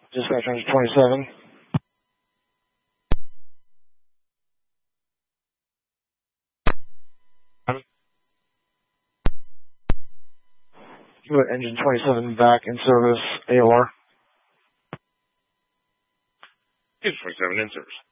Dispatch engine 27. Put engine 27 back in service, AOR. Engine 27 in service.